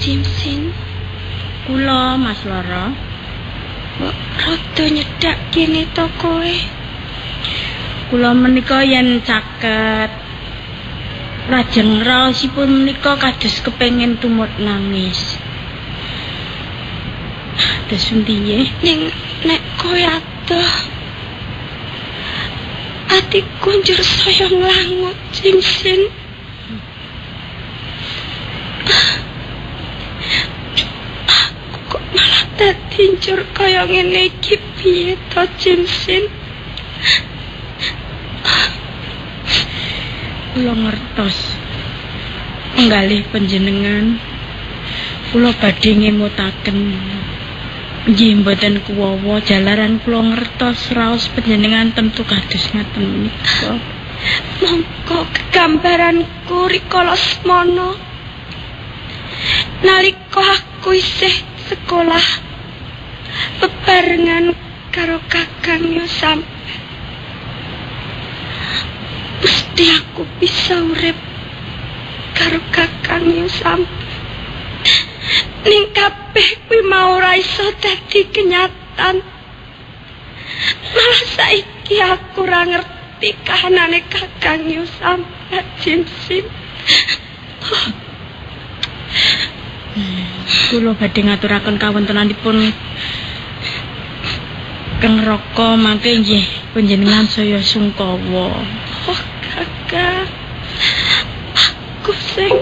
Jimsin? Kula Mas Loro. Kok rada nyedak kene to kowe? Kula menika yen caket lajeng raosipun menika kados kepengin tumut nangis. Terus piye? Nek kowe adoh atiku njur saya nglangut Jimsin. Aku kok malah dadi njur kaya ngene iki piye to Jimsin? Kula ngertos penggalih panjenengan. Kula badhe ngemutaken nggih mboten kuwawa jalaran kula ngertos raos panjenengan tentu kados ngaten menika. Mongko kegambaranku rikala semana nalika aku isih sekolah bebarengan karo Kakang Yosam. Mesti aku bisa urip karo Kakang Yosam. Ning kabeh kuwi mau ora iso dadi kenyataan. Malah saiki aku ora ngerti kahanane Kakang Yosam Jimsin. Kula badhe ngaturaken kawontenanipun Kang Raka mangke nggih panjenengan saya sungkawa. Oh Kakang, aku sing